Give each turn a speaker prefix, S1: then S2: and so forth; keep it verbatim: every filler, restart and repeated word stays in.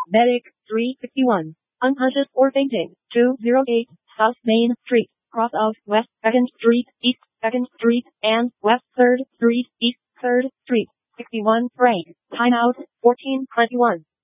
S1: Medic, three sixty-one. Unconscious or fainting, two oh eight, South Main Street, cross of West second Street, East second Street, and West third Street, East third Street. sixty-one, break. Timeout, fourteen twenty-one.